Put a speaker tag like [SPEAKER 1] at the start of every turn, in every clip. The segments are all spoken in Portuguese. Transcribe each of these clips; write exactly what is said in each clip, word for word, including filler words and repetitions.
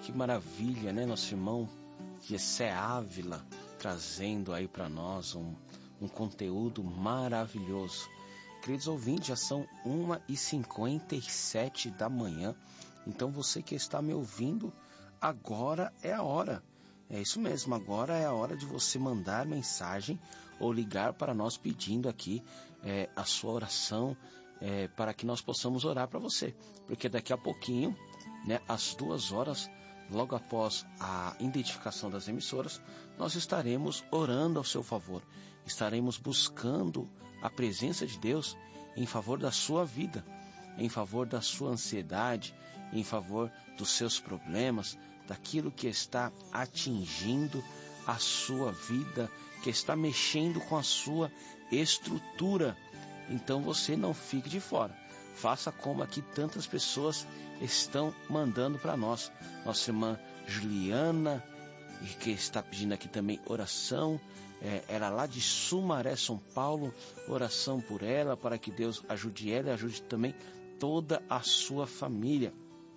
[SPEAKER 1] Que maravilha, né? Nosso irmão Gessé Ávila trazendo aí para nós um, um conteúdo maravilhoso. Queridos ouvintes, já são uma e cinquenta e sete da manhã. Então você que está me ouvindo, agora é a hora. É isso mesmo, agora é a hora de você mandar mensagem ou ligar para nós pedindo aqui é, a sua oração, é, para que nós possamos orar para você. Porque daqui a pouquinho, né, às duas horas, logo após a identificação das emissoras, nós estaremos orando ao seu favor. Estaremos buscando a presença de Deus em favor da sua vida, em favor da sua ansiedade, em favor dos seus problemas, daquilo que está atingindo a sua vida, que está mexendo com a sua estrutura. Então você não fique de fora. Faça como aqui tantas pessoas estão mandando para nós. Nossa irmã Juliana, que está pedindo aqui também oração, é, ela lá de Sumaré, São Paulo, oração por ela, para que Deus ajude ela e ajude também toda a sua família.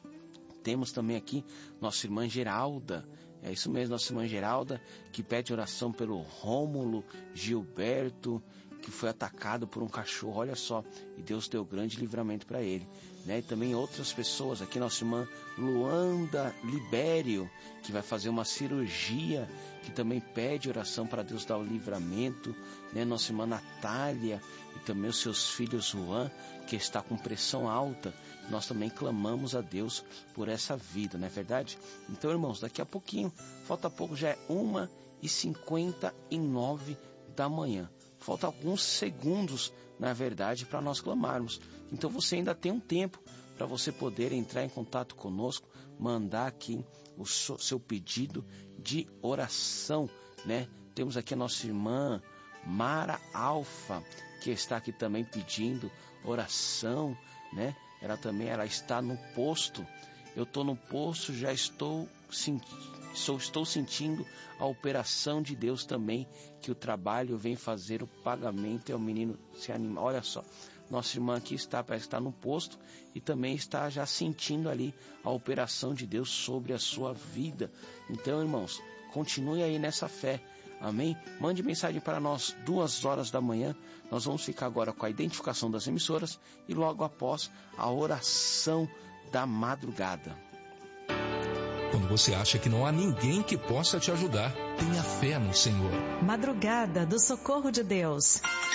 [SPEAKER 1] Temos também aqui nossa irmã Geralda, é isso mesmo, nossa irmã Geralda, que pede oração pelo Rômulo Gilberto, que foi atacado por um cachorro, olha só, e Deus deu grande livramento para ele, né? E também outras pessoas, aqui nossa irmã Luanda Libério, que vai fazer uma cirurgia, que também pede oração para Deus dar o livramento, né? Nossa irmã Natália, e também os seus filhos Juan, que está com pressão alta, nós também clamamos a Deus por essa vida, não é verdade? Então, irmãos, daqui a pouquinho, falta pouco, já é uma e cinquenta e nove da manhã. Falta alguns segundos, na verdade, para nós clamarmos. Então você ainda tem um tempo para você poder entrar em contato conosco, mandar aqui o seu pedido de oração, né? Temos aqui a nossa irmã Mara Alfa, que está aqui também pedindo oração, né? Ela também ela está no posto. Eu estou no posto, já estou sentindo. Sou, estou sentindo a operação de Deus também, que o trabalho vem fazer o pagamento, é o menino se anima. Olha só, nossa irmã aqui está, parece que está no posto e também está já sentindo ali a operação de Deus sobre a sua vida. Então, irmãos, continue aí nessa fé, amém? Mande mensagem para nós, duas horas da manhã. Nós vamos ficar agora com a identificação das emissoras e logo após a oração da madrugada.
[SPEAKER 2] Quando você acha que não há ninguém que possa te ajudar, tenha fé no Senhor.
[SPEAKER 3] Madrugada do Socorro de Deus.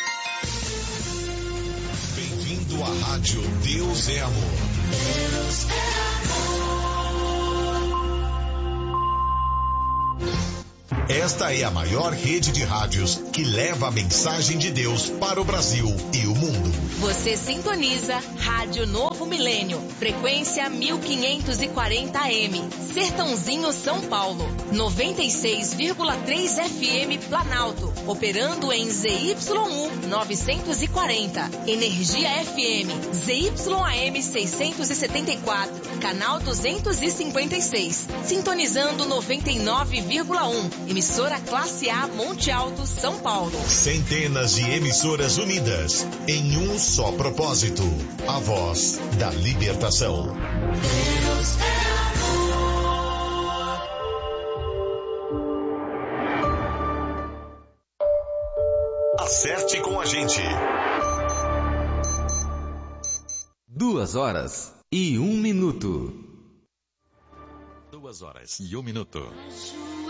[SPEAKER 4] Bem-vindo à rádio Deus é Amor. Deus é amor. Esta é a maior rede de rádios que leva a mensagem de Deus para o Brasil e o mundo.
[SPEAKER 5] Você sintoniza Rádio Novo Milênio, frequência mil quinhentos e quarenta A M, Sertãozinho, São Paulo, noventa e seis vírgula três F M Planalto, operando em Z Y U novecentos e quarenta, Energia F M, Z Y A M seiscentos e setenta e quatro, canal duzentos e cinquenta e seis, sintonizando noventa e nove vírgula um, emissora classe A Monte Alto, São Paulo.
[SPEAKER 4] Centenas de emissoras unidas em um só propósito, a voz da libertação. Deus é amor. Acerte com a gente.
[SPEAKER 6] Duas horas e um minuto.
[SPEAKER 4] Duas horas e um minuto.